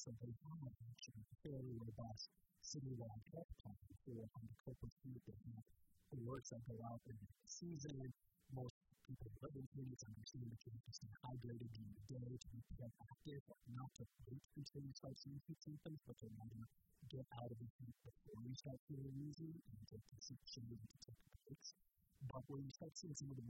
So they have actually a fairly robust citywide health plan for how to cope with heat. They have alerts that go out in the season. Most people who live in Phoenix understand that you have to stay hydrated during the day to be active, not to wait until you start seeing heat symptoms, but to rather get out of the heat before you start feeling woozy and to seek shade and to take breaks. But when you start seeing some of the